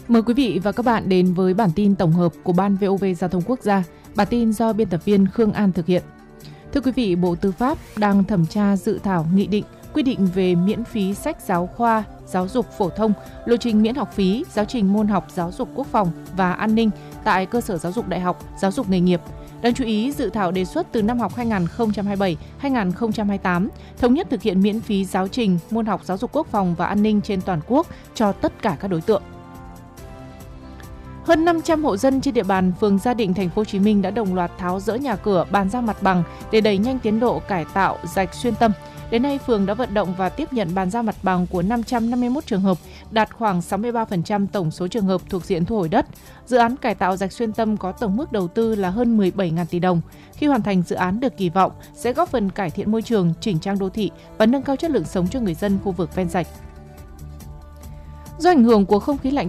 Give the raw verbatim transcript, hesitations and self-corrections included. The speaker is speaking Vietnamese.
Mời quý vị và các bạn đến với bản tin tổng hợp của Ban vê o vê Giao thông Quốc gia. Bản tin do biên tập viên Khương An thực hiện. Thưa quý vị, Bộ Tư pháp đang thẩm tra dự thảo nghị định quy định về miễn phí sách giáo khoa, giáo dục phổ thông, lộ trình miễn học phí, giáo trình môn học giáo dục quốc phòng và an ninh tại cơ sở giáo dục đại học, giáo dục nghề nghiệp. Đáng chú ý, dự thảo đề xuất từ năm học hai nghìn không trăm hai mươi bảy hai nghìn không trăm hai mươi tám thống nhất thực hiện miễn phí giáo trình môn học giáo dục quốc phòng và an ninh trên toàn quốc cho tất cả các đối tượng. Hơn năm trăm hộ dân trên địa bàn phường Gia Định, thành phố Hồ Chí Minh đã đồng loạt tháo dỡ nhà cửa, bàn giao mặt bằng để đẩy nhanh tiến độ cải tạo rạch xuyên tâm. Đến nay, phường đã vận động và tiếp nhận bàn giao mặt bằng của năm trăm năm mươi mốt trường hợp, đạt khoảng sáu mươi ba phần trăm tổng số trường hợp thuộc diện thu hồi đất. Dự án cải tạo rạch xuyên tâm có tổng mức đầu tư là hơn mười bảy nghìn tỷ đồng. Khi hoàn thành, dự án được kỳ vọng sẽ góp phần cải thiện môi trường, chỉnh trang đô thị và nâng cao chất lượng sống cho người dân khu vực ven rạch. Do ảnh hưởng của không khí lạnh